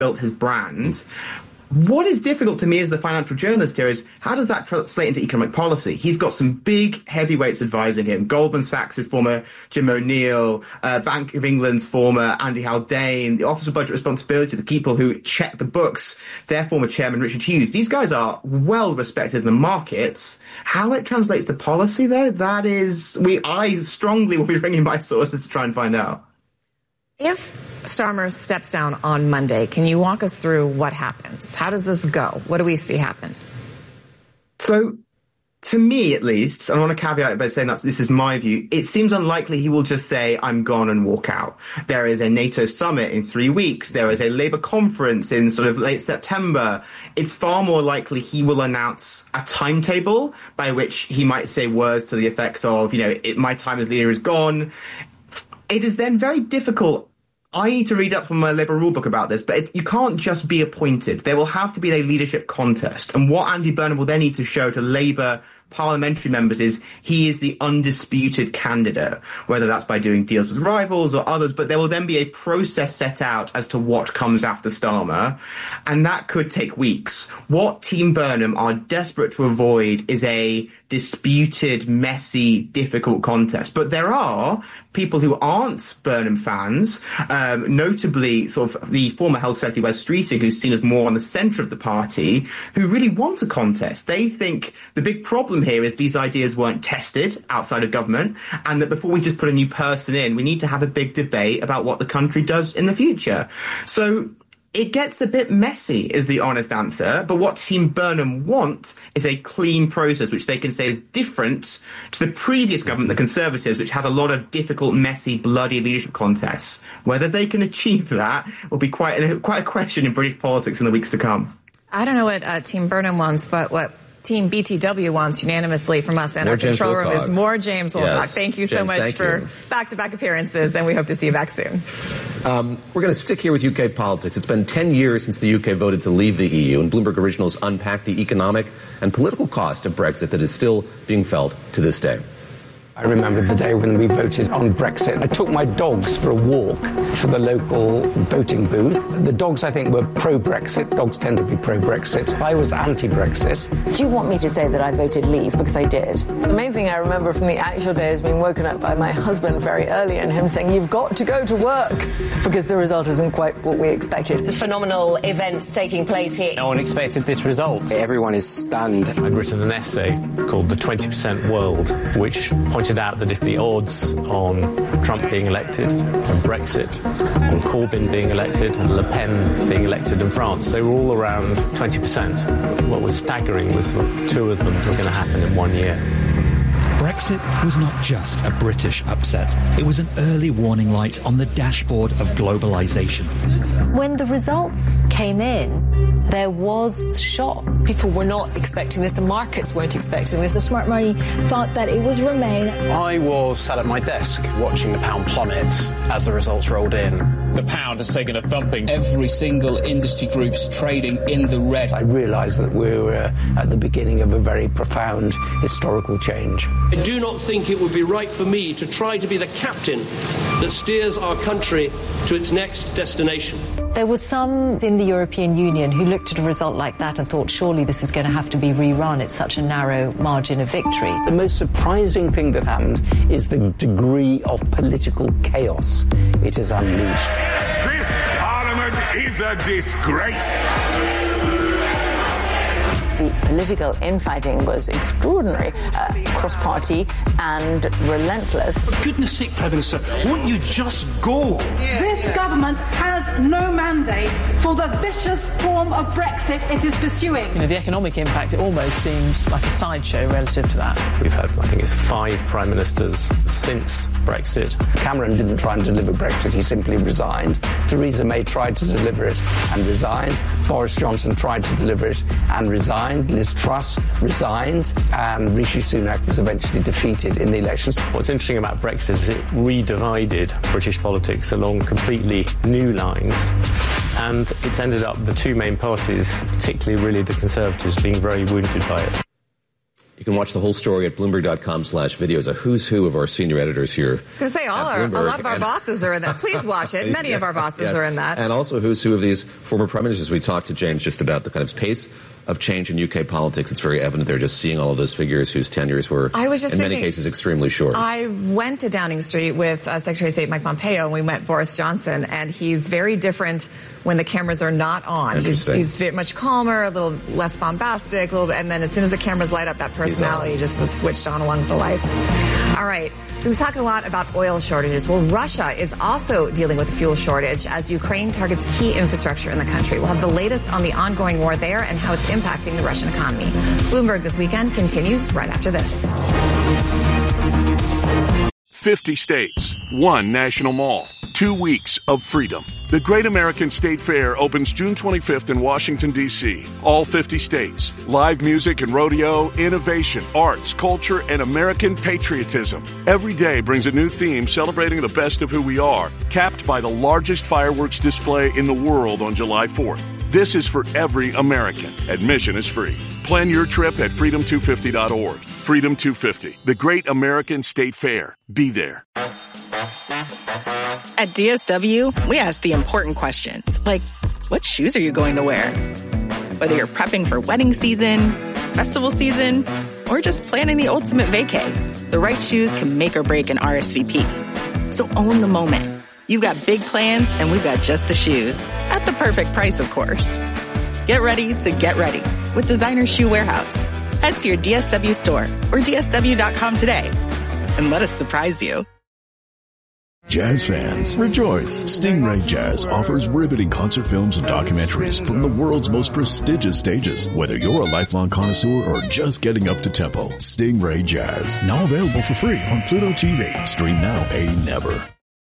built his brand. What is difficult to me as the financial journalist here is how does that translate into economic policy? He's got some big heavyweights advising him. Goldman Sachs' former Jim O'Neill, Bank of England's former Andy Haldane, the Office of Budget Responsibility, the people who check the books, their former chairman Richard Hughes. These guys are well respected in the markets. How it translates to policy, though, that is, I strongly will be ringing my sources to try and find out. If Starmer steps down on Monday, can you walk us through what happens? How does this go? What do we see happen? So, to me at least, I want to caveat it by saying that this is my view, it seems unlikely he will just say, I'm gone and walk out. There is a NATO summit in 3 weeks. There is a Labour conference in sort of late September. It's far more likely he will announce a timetable by which he might say words to the effect of, my time as leader is gone. It is then very difficult. I need to read up from my Labour rulebook about this, but you can't just be appointed. There will have to be a leadership contest. And what Andy Burnham will then need to show to Labour parliamentary members is he is the undisputed candidate, whether that's by doing deals with rivals or others, but there will then be a process set out as to what comes after Starmer, and that could take weeks. What Team Burnham are desperate to avoid is a disputed, messy, difficult contest. But there are people who aren't Burnham fans, notably sort of the former Health Secretary Wes Streeting, who's seen as more on the centre of the party, who really want a contest. They think the big problem here is these ideas weren't tested outside of government, and that before we just put a new person in, we need to have a big debate about what the country does in the future. So it gets a bit messy, is the honest answer. But what Team Burnham want is a clean process, which they can say is different to the previous government, the Conservatives, which had a lot of difficult, messy, bloody leadership contests. Whether they can achieve that will be quite a question in British politics in the weeks to come. I don't know what Team Burnham wants, but what Team BTW wants unanimously from us and our control room is more James Woolcock. Yes. Thank you so much for back-to-back appearances, and we hope to see you back soon. We're going to stick here with UK politics. It's been 10 years since the UK voted to leave the EU, and Bloomberg Originals unpacked the economic and political cost of Brexit that is still being felt to this day. I remember the day when we voted on Brexit. I took my dogs for a walk to the local voting booth. The dogs, I think, were pro-Brexit. Dogs tend to be pro-Brexit. I was anti-Brexit. Do you want me to say that I voted leave? Because I did. The main thing I remember from the actual day is being woken up by my husband very early and him saying, you've got to go to work, because the result isn't quite what we expected. The phenomenal events taking place here. No one expected this result. Everyone is stunned. I'd written an essay called The 20% World, which pointed out that if the odds on Trump being elected, on Brexit, on Corbyn being elected, and Le Pen being elected in France, they were all around 20%. What was staggering was two of them were going to happen in 1 year. Brexit was not just a British upset. It was an early warning light on the dashboard of globalisation. When the results came in, there was shock. People were not expecting this. The markets weren't expecting this. The smart money thought that it was Remain. I was sat at my desk watching the pound plummet as the results rolled in. The pound has taken a thumping. Every single industry group's trading in the red. I realised that we were at the beginning of a very profound historical change. I do not think it would be right for me to try to be the captain that steers our country to its next destination. There were some in the European Union who looked at a result like that and thought, surely this is going to have to be rerun. It's such a narrow margin of victory. The most surprising thing that happened is the degree of political chaos it has unleashed. This Parliament is a disgrace. The political infighting was extraordinary, cross-party and relentless. For goodness sake, Prime Minister, won't you just go? This government has no mandate for the vicious form of Brexit it is pursuing. The economic impact, it almost seems like a sideshow relative to that. We've had, I think it's 5 Prime Ministers since Brexit. Cameron didn't try and deliver Brexit, he simply resigned. Theresa May tried to deliver it and resigned. Boris Johnson tried to deliver it and resigned. Liz Truss resigned, and Rishi Sunak was eventually defeated in the elections. What's interesting about Brexit is it redivided British politics along completely new lines, and it's ended up the two main parties, particularly really the Conservatives, being very wounded by it. You can watch the whole story at Bloomberg.com/videos. A who's who of our senior editors here. I was going to say, a lot of our bosses are in that. Please watch it. Many of our bosses are in that. And also who's who of these former prime ministers. We talked to James just about the kind of pace of change in UK politics. It's very evident they're just seeing all of those figures whose tenures were, in many cases, extremely short. I went to Downing Street with Secretary of State Mike Pompeo, and we met Boris Johnson, and he's very different when the cameras are not on. He's very much calmer, a little less bombastic, and then as soon as the cameras light up, that personality just was switched on along with the lights. All right. We've talked a lot about oil shortages. Well, Russia is also dealing with a fuel shortage as Ukraine targets key infrastructure in the country. We'll have the latest on the ongoing war there and how it's impacting the Russian economy. Bloomberg This Weekend continues right after this. 50 states, one national mall, 2 weeks of freedom. The Great American State Fair opens June 25th in Washington, D.C. All 50 states. Live music and rodeo, innovation, arts, culture, and American patriotism. Every day brings a new theme celebrating the best of who we are, capped by the largest fireworks display in the world on July 4th. This is for every American. Admission is free. Plan your trip at freedom250.org. Freedom 250, the Great American State Fair. Be there. At DSW, we ask the important questions, like, what shoes are you going to wear? Whether you're prepping for wedding season, festival season, or just planning the ultimate vacay, the right shoes can make or break an RSVP. So own the moment. You've got big plans, and we've got just the shoes. At the perfect price, of course. Get ready to get ready with Designer Shoe Warehouse. Head to your DSW store or DSW.com today and let us surprise you. Jazz fans, rejoice! Stingray Jazz offers riveting concert films and documentaries from the world's most prestigious stages. Whether you're a lifelong connoisseur or just getting up to tempo, Stingray Jazz, now available for free on Pluto TV. Stream now, pay never.